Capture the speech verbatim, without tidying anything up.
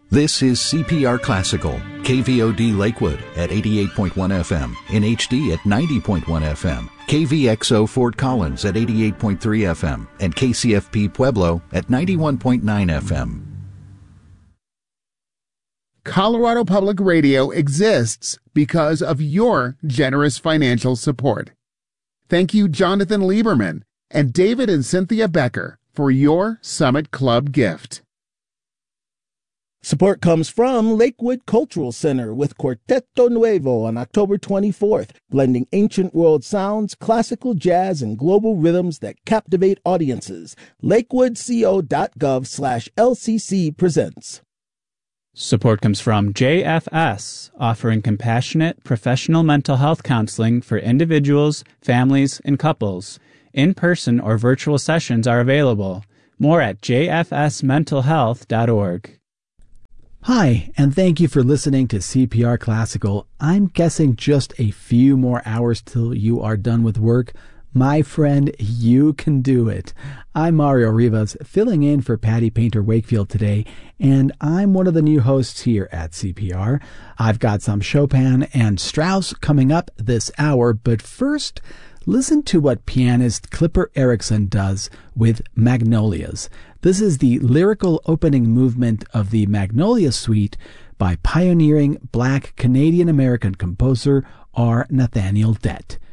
This is C P R Classical, K V O D Lakewood at eighty-eight point one F M, in H D at ninety point one F M, K V X O Fort Collins at eighty-eight point three F M, and K C F P Pueblo at ninety-one point nine F M. Colorado Public Radio exists because of your generous financial support. Thank you, Jonathan Lieberman and David and Cynthia Becker, for your Summit Club gift. Support comes from Lakewood Cultural Center with Quarteto Nuevo on October twenty-fourth, blending ancient world sounds, classical jazz, and global rhythms that captivate audiences. lakewoodco.gov slash LCC presents. Support comes from J F S, offering compassionate, professional mental health counseling for individuals, families, and couples. In-person or virtual sessions are available. More at j f s mental health dot org. Hi, and thank you for listening to C P R Classical. I'm guessing just a few more hours till you are done with work. My friend, you can do it. I'm Mario Rivas, filling in for Patty Painter Wakefield today, and I'm one of the new hosts here at C P R. I've got some Chopin and Strauss coming up this hour, but first, listen to what pianist Clipper Erickson does with Magnolias. This is the lyrical opening movement of the Magnolia Suite by pioneering black Canadian-American composer R. Nathaniel Dett.